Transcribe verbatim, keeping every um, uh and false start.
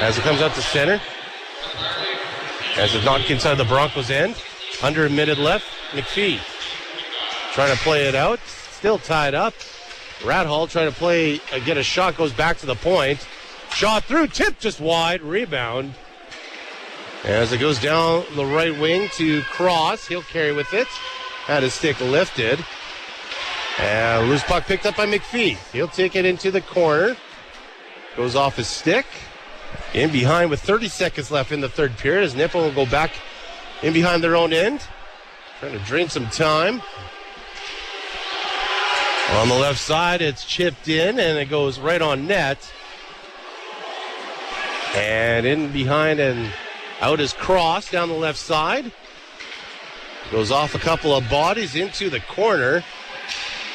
As it comes out to center. As it knocked inside the Broncos' end. Under a minute left. McPhee trying to play it out. Still tied up. Rathall trying to play, uh, get a shot, goes back to the point. Shot through, tip just wide, rebound. As it goes down the right wing to Cross, he'll carry with it. Had his stick lifted. And loose puck picked up by McPhee. He'll take it into the corner. Goes off his stick. In behind with thirty seconds left in the third period as Nipple will go back in behind their own end. Trying to drain some time. On the left side, it's chipped in, and it goes right on net. And in behind and out is Cross down the left side. Goes off a couple of bodies into the corner.